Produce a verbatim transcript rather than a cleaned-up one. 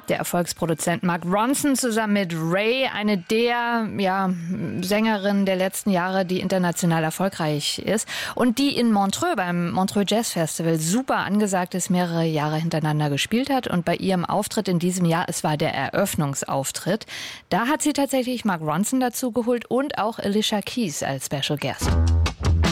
Der Erfolgsproduzent Mark Ronson zusammen mit Ray, eine der ja, Sängerinnen der letzten Jahre, die international erfolgreich ist und die in Montreux beim Montreux Jazz Festival super angesagt ist, mehrere Jahre hintereinander gespielt hat. Und bei ihrem Auftritt in diesem Jahr, es war der Eröffnungsauftritt, da hat sie tatsächlich Mark Ronson dazu geholt und auch Alicia Keys als Special Guest.